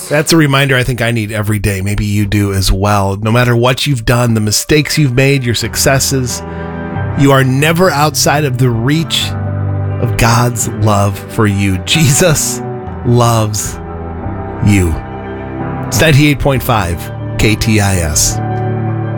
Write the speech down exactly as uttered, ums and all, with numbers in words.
That's a reminder I think I need every day. Maybe you do as well. No matter what you've done, the mistakes you've made, your successes, you are never outside of the reach of God's love for you. Jesus loves you. It's ninety-eight point five K T I S.